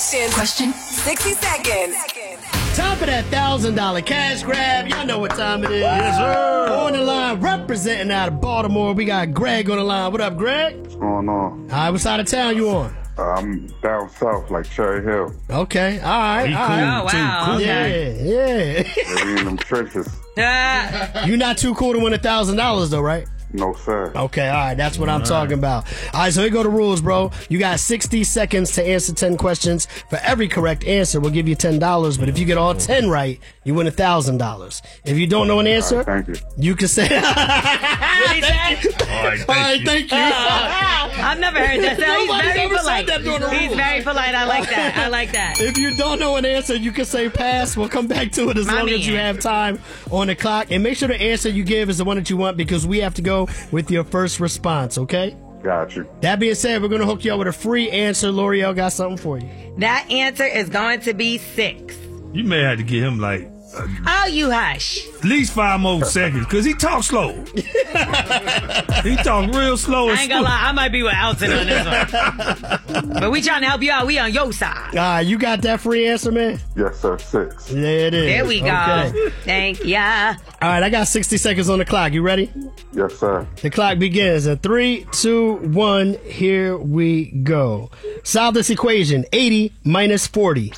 Question 60 seconds. Time for that $1,000 cash grab. Y'all know what time it is. Yes, sir. On the line, representing out of Baltimore, we got Greg on the line. What up, Greg? What's going on? All right, what side of town you on? I'm down south, like Cherry Hill. Okay, all right. He All cool, right. Oh, wow. too. Yeah. Maybe in them trenches. You're not too cool to win $1,000 though, right? No, sir. Okay, all right, that's what I'm talking about. All right, so here go the rules, bro. You got 60 seconds to answer 10 questions. For every correct answer, we'll give you $10, but if you get all 10 right, you win $1,000. If you don't know an answer, Thank you. you can say, What he said? All right, all right, thank you. thank you. I've never heard that. So he's Nobody's very ever said polite. that during the He's rules. very polite. I like that. I like that. If you don't know an answer, you can say pass. We'll come back to it as My long as you man. have time on the clock. And make sure the answer you give is the one that you want because we have to go with your first response, okay? Got you. That being said, we're going to hook you up with a free answer. L'Oreal got something for you. That answer is going to be 6. You may have to give him like Oh, you hush. at least 5 more seconds because he talks slow. He talk real slow. I And ain't gonna lie, I might be with Alton on this one. But we trying to help you out. We on your side. You got that free answer, man? Yes, sir. 6. There it is. There we go. Okay. Thank ya. All right, I got 60 seconds on the clock. You ready? Yes, sir. The clock begins in 3, 2, 1. Here we go. Solve this equation. 80 minus 40.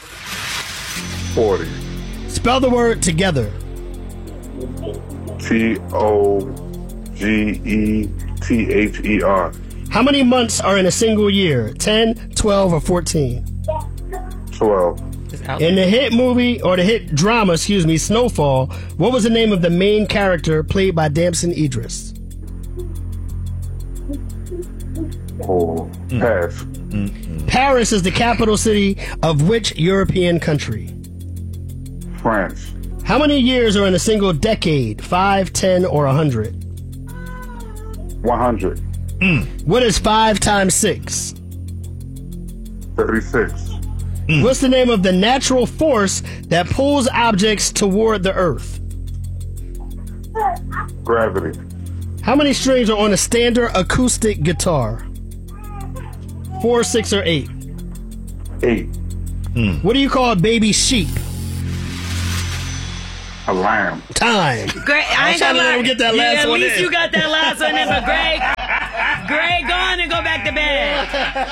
40. Spell the word together. TOGETHER. How many months are in a single year? 10, 12, or 14? 12. In the hit movie, or the hit drama, Snowfall, what was the name of the main character played by Damson Idris? Oh, pass. Paris is the capital city of which European country? France. How many years are in a single decade? 5, 10, or 100? 100. What is 5 times 6? 36. What's the name of the natural force that pulls objects toward the earth? Gravity. How many strings are on a standard acoustic guitar? 4, 6, or 8? 8. What do you call a baby sheep? A lamb. Time. Great. I ain't trying to gonna let lie. him get that last At one least in. you got that last one in, but Greg, go on and go back to bed.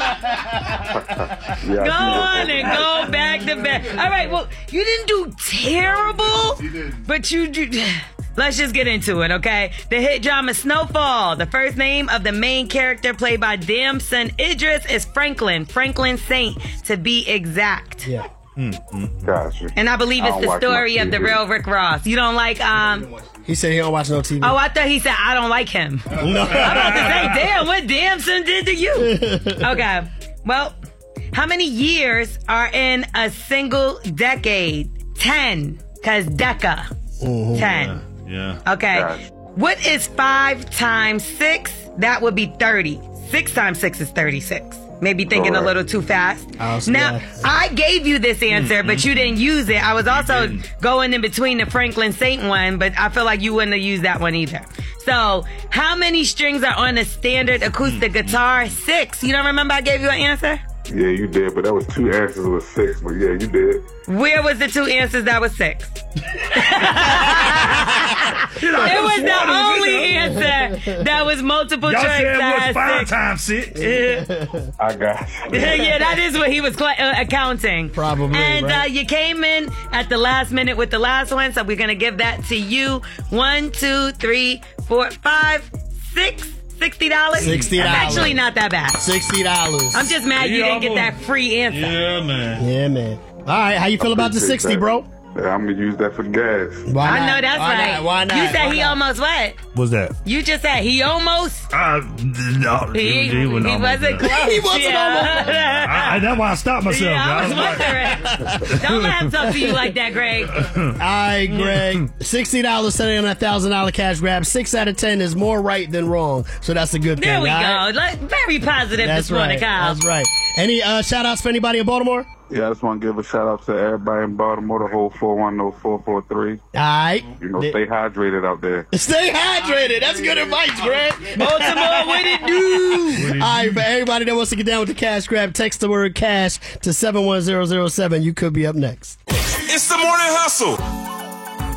Yeah, Go on and go back to bed. All right, well, you didn't do terrible, but you do. Let's just get into it, okay? The hit drama Snowfall. The first name of the main character played by Damson Idris is Franklin Saint, to be exact. Yeah. Gotcha. And I believe I it's don't the watch story much of the TV. real Rick Ross. You don't like, He said he don't watch no TV. oh, I thought he said, I don't like him. No. I'm about to say, damn, what Damson did to you? Okay, well, how many years are in a single decade? 10, because deca. 10. Yeah. Okay. Gotcha. What is 5 times 6? That would be 30. 6 times 6 is 36. Maybe thinking a Correct. little too fast. was Now, bad. I gave you this answer, but you didn't use it. I was also didn't. going in between the Franklin Saint one, but I feel like you wouldn't have used that one either. So, how many strings are on a standard acoustic guitar? 6. You don't remember I gave you an answer? Yeah, you did, but that was 2 answers with 6. But yeah, you did. Where was the 2 answers that was 6? It was the only answer that was multiple Y'all choice said that it was 5 had 6. times 6. I got you. Yeah, that is what he was accounting. Probably, And right? you came in at the last minute with the last one, so we're gonna give that to you. 1, 2, 3, 4, 5, 6. $60. $60. That's actually not that bad. $60. I'm just mad you Yeah, didn't get that free answer. Yeah, man. Yeah, man. All right, how you feel about the 60, bro? Yeah, I'm gonna use that for gas. Why I not? know that's Why right. Not? Why not? You said Why he not? almost what? What's that? You just said he almost. No, He wasn't almost wasn't there. close. He wasn't That's why I stopped myself. Yeah, I was like, wondering. Don't let him talk to you like that, Greg. All right, Greg. $60 setting on a $1,000 cash grab. 6 out of 10 is more right than wrong, so that's a good thing. There we all go. right? Like, very positive That's this morning, right. Kyle. That's right. Any shout outs for anybody in Baltimore? Yeah, I just want to give a shout out to everybody in Baltimore, the whole 410-443. All right. You know, stay hydrated out there. Stay hydrated. That's good advice, Greg. Baltimore, what it do? All right, for everybody that wants to get down with the cash grab, text the word cash to 71007. You could be up next. It's the Morning Hustle